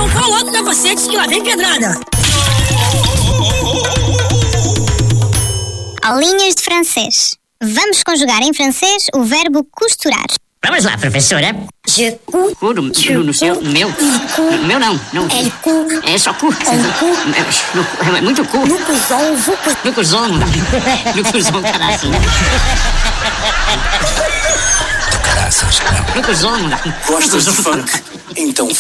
Coloca o capacete que lá vem pedrada. Aulinhas de francês. Vamos conjugar em francês o verbo costurar. Vamos lá, professora. Je couds. No seu, meu. No meu não. É só cu. É muito cu. No cuzão, No cuzão, não dá. No cuzão, caraças. Caraças, não. No cuzão, não dá. Gostas de funk? Então